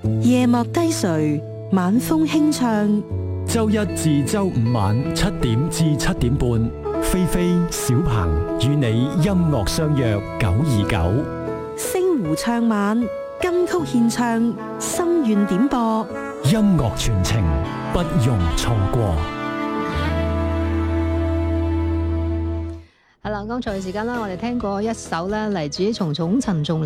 夜幕低垂，晚風輕唱。 周一至周五晚7點至7點半，菲菲、小鵬與你音樂相約929， 星湖唱晚，金曲獻唱，心願點播， 音樂傳情，不容錯過。 係啦，剛才嘅時間啦，我哋聽過一首咧嚟自於蟲蟲陳仲